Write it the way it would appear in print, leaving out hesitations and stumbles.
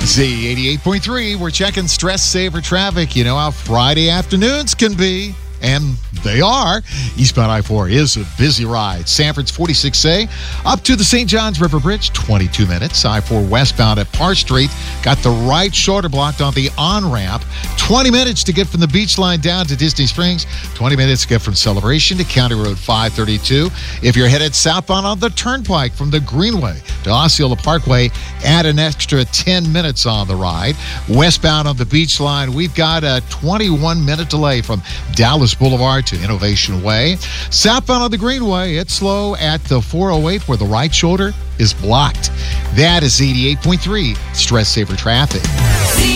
Z88.3, we're checking stress saver traffic. You know how Friday afternoons can be, and they are. Eastbound I-4 is a busy ride. Sanford's 46A up to the St. Johns River Bridge, 22 minutes. I-4 westbound at Park Street got the right shoulder blocked on the on-ramp. 20 minutes to get from the beach line down to Disney Springs. 20 minutes to get from Celebration to County Road 532. If you're headed southbound on the Turnpike from the Greenway to Osceola Parkway, add an extra 10 minutes on the ride. Westbound on the beach line, we've got a 21-minute delay from Dallas Boulevard to Innovation Way. Southbound on the Greenway, it's slow at the 408 where the right shoulder is blocked. That is 88.3 Stress Saver Traffic.